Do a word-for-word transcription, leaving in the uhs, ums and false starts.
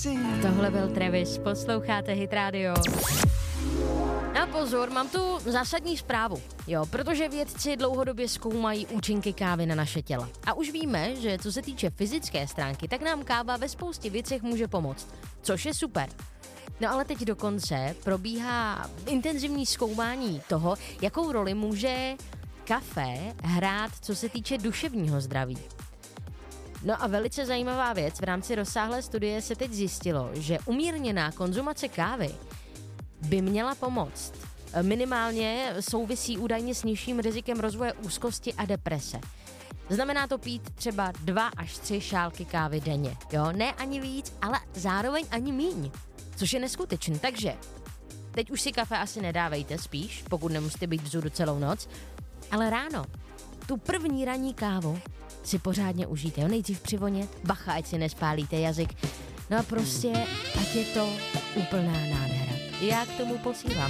Tohle byl Travis, posloucháte Hit Radio. A pozor, mám tu zásadní zprávu, jo, protože vědci dlouhodobě zkoumají účinky kávy na naše těla. A už víme, že co se týče fyzické stránky, tak nám káva ve spoustě věcech může pomoct, což je super. No ale teď dokonce probíhá intenzivní zkoumání toho, jakou roli může kafe hrát, co se týče duševního zdraví. No a velice zajímavá věc, v rámci rozsáhlé studie se teď zjistilo, že umírněná konzumace kávy by měla pomoct. Minimálně souvisí údajně s nižším rizikem rozvoje úzkosti a deprese. Znamená to pít třeba dva až tři šálky kávy denně. Jo, ne ani víc, ale zároveň ani míň. Což je neskutečný. Takže teď už si kafe asi nedávejte spíš, pokud nemusíte být vzhůru celou noc, ale ráno tu první ranní kávu si pořádně užijte. Jo, nejdřív přivonět, bacha, ať si nespálíte jazyk. No a prostě, ať je to úplná nádhera. Já k tomu posílám.